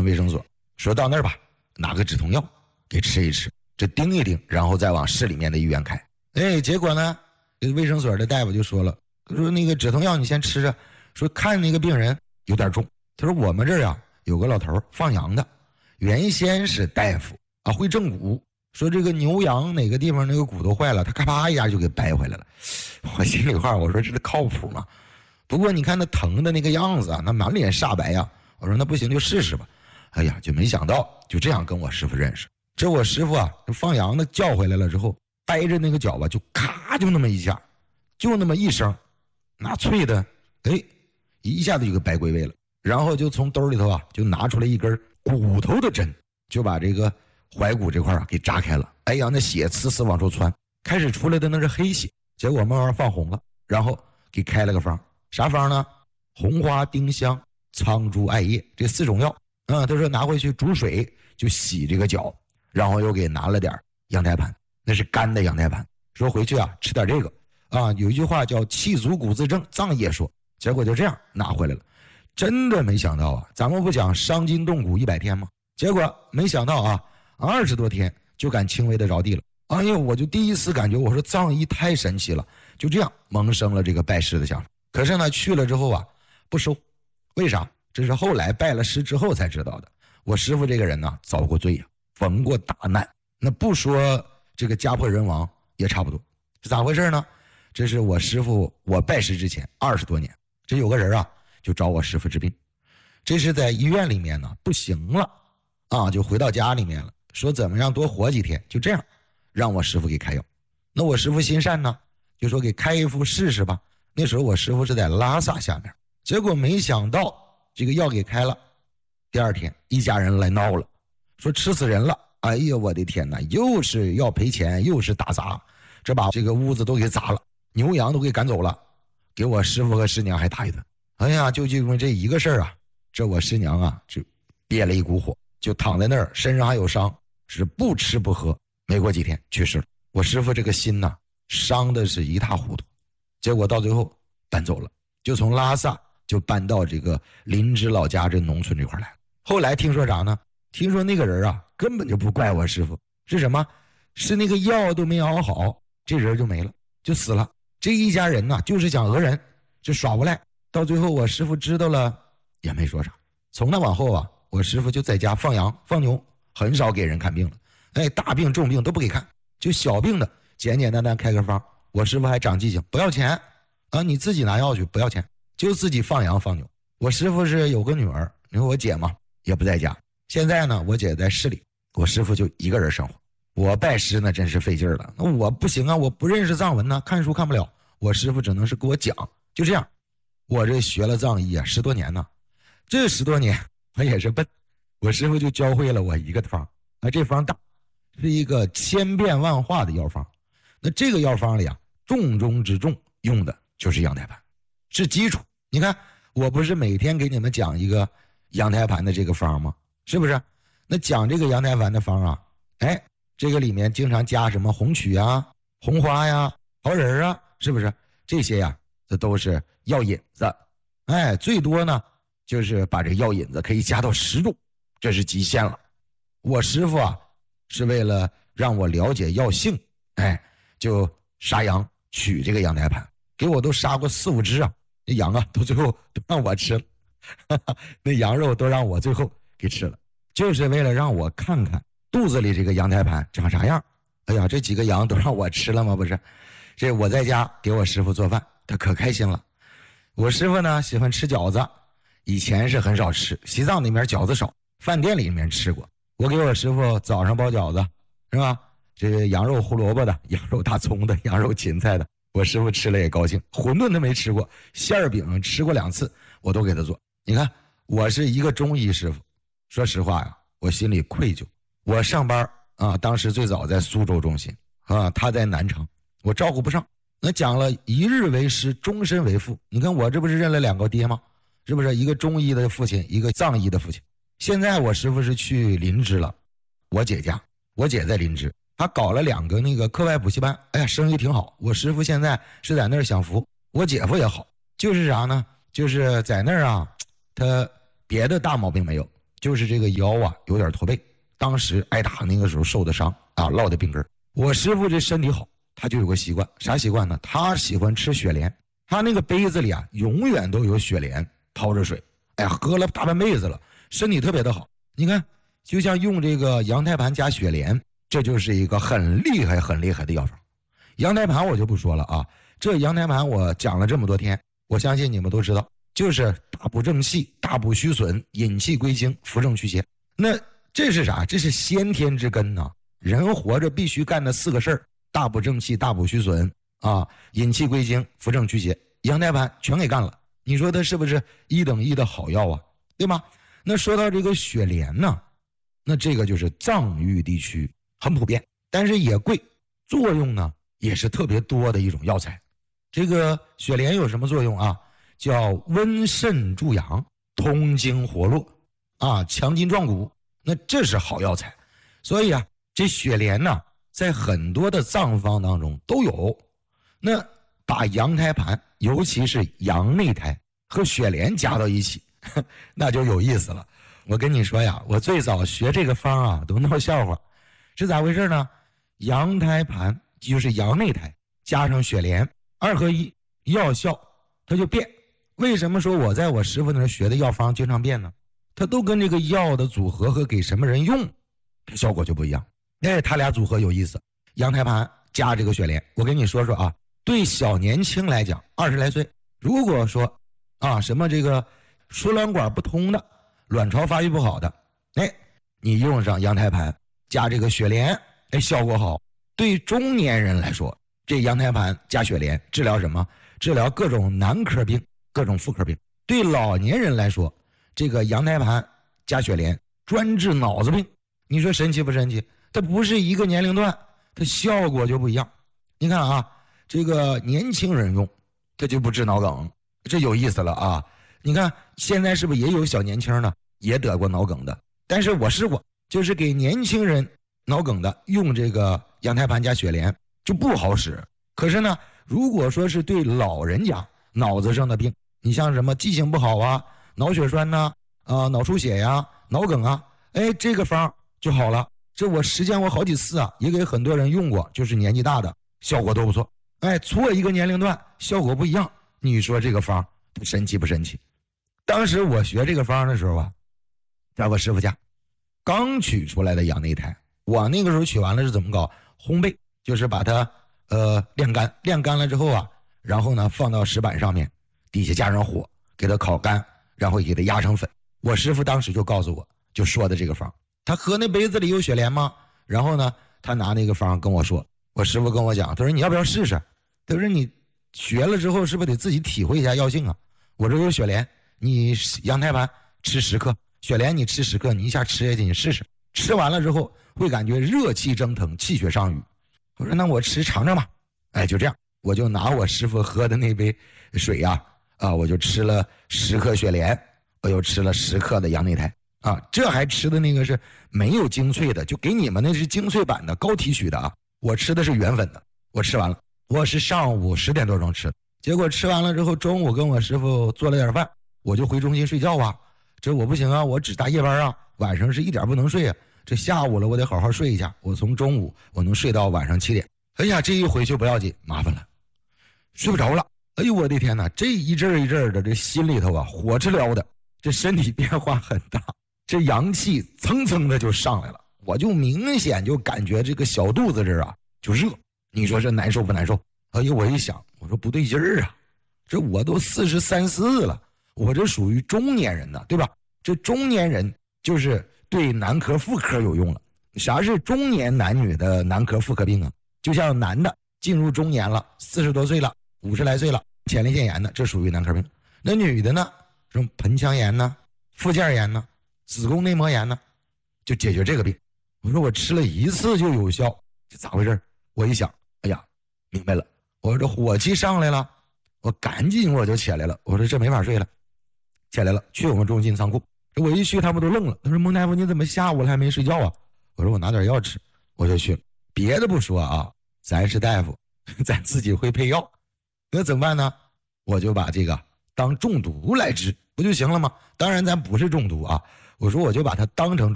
卫生所，说到那儿吧，拿个止痛药给吃一吃，这盯一盯，然后再往市里面的医院开。结果呢，这个卫生所的大夫就说了，说那个止痛药你先吃着，说看那个病人有点重，他说我们这儿啊有个老头放羊的，原先是大夫啊，会正骨，说这个牛羊哪个地方那个骨头坏了，他咔啪一下就给掰回来了。我心里话我说这靠谱吗？不过你看那疼的那个样子啊，那满脸煞白呀，我说那不行就试试吧。哎呀，就没想到就这样跟我师傅认识。这我师傅啊放羊的叫回来了之后，掰着那个脚吧，就咔就那么一下，就那么一声，那脆的一下子就给掰归位了。然后就从兜里头啊就拿出来一根骨头的针，就把这个踝骨这块啊给扎开了。哎呀，那血呲呲往出窜，开始出来的那是黑血，结果慢慢放红了，然后给开了个方。啥方呢？红花、丁香、苍术、艾叶这4种药。他说拿回去煮水就洗这个脚，然后又给拿了点羊胎盘，那是干的羊胎盘，说回去啊吃点这个啊。有一句话叫气足骨自正，藏也说。结果就这样拿回来了。真的没想到啊，咱们不讲伤筋动骨100天吗？结果没想到啊，20多天就敢轻微的着地了。哎呦，我就第一次感觉，我说藏医太神奇了，就这样萌生了这个拜师的想法。可是呢，去了之后啊，不收。为啥？这是后来拜了师之后才知道的。我师傅这个人呢，遭过罪呀，逢过大难，那不说这个家破人亡也差不多。是咋回事呢？这是我师傅我拜师之前20多年，这有个人啊就找我师傅治病。这是在医院里面呢不行了啊，就回到家里面了，说怎么样多活几天，就这样让我师傅给开药。那我师傅心善呢，就说给开一副试试吧。那时候我师傅是在拉萨下面，结果没想到这个药给开了，第2天一家人来闹了，说吃死人了。哎呀，我的天哪，又是要赔钱又是打砸，这把这个屋子都给砸了，牛羊都给赶走了，给我师傅和师娘还打一顿。哎呀，就因为这一个事儿啊，这我师娘啊就憋了一股火，就躺在那儿，身上还有伤，是不吃不喝，没过几天去世了。我师傅这个心呐伤的是一塌糊涂，结果到最后搬走了，就从拉萨就搬到这个林芝老家这农村这块来了。后来听说啥呢？听说那个人啊根本就不怪我师傅，是什么？是那个药都没熬好，这人就没了，就死了。这一家人呐就是想讹人，就耍无赖。到最后我师傅知道了也没说啥。从那往后啊，我师傅就在家放羊放牛，很少给人看病了。大病重病都不给看，就小病的简简单单开个方。我师傅还长记性，不要钱啊，你自己拿药去，不要钱，就自己放羊放牛。我师傅是有个女儿，你说我姐嘛也不在家。现在呢，我姐在市里，我师傅就一个人生活。我拜师呢真是费劲了，那我不行啊，我不认识藏文呢，看书看不了，我师傅只能是给我讲。就这样，我这学了藏医啊10多年呢，这10多年我也是笨，我师傅就教会了我一个方啊，这方大，是一个千变万化的药方。那这个药方里啊，重中之重用的就是羊胎盘，是基础。你看我不是每天给你们讲一个羊胎盘的这个方吗？是不是？那讲这个羊胎盘的方啊，这个里面经常加什么红曲啊、红花呀、桃仁啊，是不是？这些呀，这都是药引子。最多呢就是把这药引子可以加到10种，这是极限了。我师傅啊是为了让我了解药性，就杀羊取这个羊胎盘，给我都杀过4、5只啊。那羊啊都最后都让我吃了那羊肉都让我最后给吃了，就是为了让我看看肚子里这个羊胎盘长啥样。哎呀，这几个羊都让我吃了吗？不是，这我在家给我师傅做饭，他可开心了。我师傅呢喜欢吃饺子，以前是很少吃，西藏那边饺子少，饭店里面吃过。我给我师傅早上包饺子，是吧？这个羊肉胡萝卜的，羊肉大葱的，羊肉芹菜的，我师傅吃了也高兴。馄饨他没吃过，馅儿饼吃过2次，我都给他做。你看我是一个中医师傅，说实话呀，我心里愧疚。我上班啊，当时最早在苏州中心啊，他在南城，我照顾不上。那讲了一日为师，终身为父。你看我这不是认了2个爹吗？是不是？一个中医的父亲，一个藏医的父亲。现在我师傅是去林芝了，我姐家，我姐在林芝，他搞了2个那个课外补习班，哎呀，生意挺好。我师傅现在是在那儿享福，我姐夫也好，就是啥呢？就是在那儿啊，他别的大毛病没有， 就是这个腰啊有点驼背，当时挨打那个时候受的伤啊，落的病根。我师傅这身体好，他就有个习惯，啥习惯呢？他喜欢吃雪莲，他那个杯子里啊永远都有雪莲泡着水，哎呀，喝了大半辈子了，身体特别的好。你看，就像用这个羊胎盘加雪莲，这就是一个很厉害很厉害的药方。羊胎盘我就不说了啊，这羊胎盘我讲了这么多天，我相信你们都知道，就是大补正气、大补虚损、引气归经、扶正祛邪。那这是啥？这是先天之根呐。人活着必须干的4个事儿：大补正气、大补虚损啊，引气归经、扶正祛邪。羊胎盘全给干了，你说它是不是1等1的好药啊？对吗？那说到这个雪莲呢，那这个就是藏域地区很普遍，但是也贵，作用呢也是特别多的一种药材。这个雪莲有什么作用啊？叫温肾助阳、通经活络啊，强筋壮骨。那这是好药材。所以啊，这雪莲呢在很多的藏方当中都有。那把羊胎盘，尤其是羊内胎和雪莲加到一起，那就有意思了。我跟你说呀，我最早学这个方啊都闹笑话。是咋回事呢？羊胎盘就是羊内胎加上雪莲，2合1，药效它就变。为什么说我在我师傅那儿学的药方经常变呢？它都跟这个药的组合和给什么人用效果就不一样。他俩组合有意思，羊胎盘加这个雪莲。我跟你说说啊，对小年轻来讲，20来岁，如果说啊什么这个输卵管不通的，卵巢发育不好的，你用上羊胎盘加这个雪莲，效果好。对中年人来说，这羊胎盘加雪莲治疗什么？治疗各种男科病、各种妇科病。对老年人来说，这个羊胎盘加雪莲专治脑子病。你说神奇不神奇？它不是一个年龄段，它效果就不一样。你看啊，这个年轻人用，它就不治脑梗，这有意思了啊。你看现在是不是也有小年轻呢，也得过脑梗的？但是我试过，就是给年轻人脑梗的用这个羊胎盘加雪莲就不好使。可是呢，如果说是对老人家脑子上的病，你像什么记性不好啊、脑血栓呐、脑出血呀、脑梗啊，这个方就好了。这我实践过好几次啊，也给很多人用过，就是年纪大的效果都不错。错一个年龄段效果不一样，你说这个方神奇不神奇？当时我学这个方的时候啊，在我师傅家刚取出来的羊内胎，我那个时候取完了是怎么搞？烘焙，就是把它晾干了之后啊，然后呢放到石板上面，底下加上火给它烤干，然后给它压成粉。我师傅当时就告诉我，就说的这个方，他喝那杯子里有雪莲吗？然后呢他拿那个方跟我说，我师傅跟我讲，他说你要不要试试？他说你学了之后是不是得自己体会一下药性啊？我这有雪莲，你羊胎盘吃10克，雪莲你吃10克，你一下吃下去，你试试，吃完了之后会感觉热气蒸腾，气血上涌。我说那我吃尝尝吧。就这样，我就拿我师傅喝的那杯水呀，我就吃了10克雪莲，我又吃了10克的羊内胎啊，这还吃的那个是没有精粹的，就给你们那是精粹版的高提取的啊，我吃的是原粉的。我吃完了，我是上午10点多钟吃的，结果吃完了之后，中午跟我师傅做了点饭，我就回中心睡觉啊。这我不行啊，我只大夜班啊，晚上是一点不能睡啊。这下午了，我得好好睡一下，我从中午我能睡到晚上7点。哎呀，这一回去不要紧，麻烦了，睡不着了。哎呦我的天哪，这一阵一阵的，这心里头啊火直撩的，这身体变化很大，这阳气蹭蹭的就上来了，我就明显就感觉这个小肚子这儿啊就热。你说这难受不难受？哎呦，我一想，我说不对劲儿啊，这我都43、44了，我这属于中年人呢，对吧？这中年人就是对男科妇科有用了。啥是中年男女的男科妇科病啊？就像男的进入中年了，40多岁了，50来岁了，前列腺炎呢，这属于男科病。那女的呢，什么盆腔炎呢、附件炎呢、子宫内膜炎呢，就解决这个病。我说我吃了1次就有效，这咋回事？我一想，哎呀，明白了，我说这火气上来了，我赶紧我就起来了，我说这没法睡了，起来了，去我们中心仓库。这我一去他们都愣了，他说孟大夫你怎么下午了还没睡觉啊？我说我拿点药吃，我就去了。别的不说啊，咱是大夫，咱自己会配药，那怎么办呢？我就把这个当中毒来治不就行了吗？当然咱不是中毒啊， 我说我就把它当成